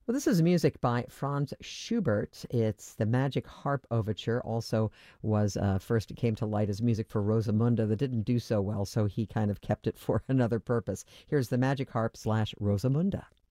Well, this is music by Franz Schubert. It's the Magic Harp Overture. Also, was first it came to light as music for Rosamunda that didn't do so well, so he kind of kept it for another purpose. Here's the Magic Harp slash Rosamunda.